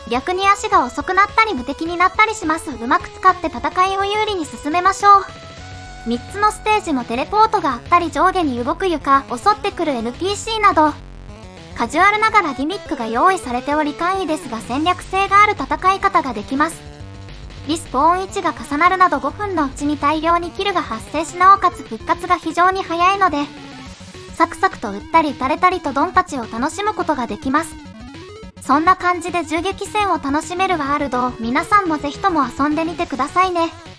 逆に足が遅くなったり無敵になったりします。うまく使って戦いを有利に進めましょう。3つのステージのテレポートがあったり上下に動く床、襲ってくる NPC など、カジュアルながらギミックが用意されており簡易ですが戦略性がある戦い方ができます。リスポーン位置が重なるなど5分のうちに大量にキルが発生しなおかつ復活が非常に早いので、サクサクと撃ったり撃たれたりとドンパチを楽しむことができます。そんな感じで銃撃戦を楽しめるワールドを皆さんもぜひとも遊んでみてくださいね。